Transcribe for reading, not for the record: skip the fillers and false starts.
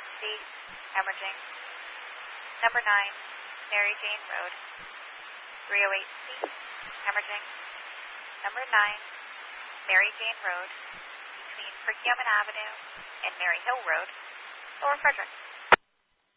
C, hemorrhaging. Number 9, Mary Jane Road, 308C, hemorrhaging. Number 9, Mary Jane Road, between Perkiomen Avenue and Mary Hill Road, Lower Frederick.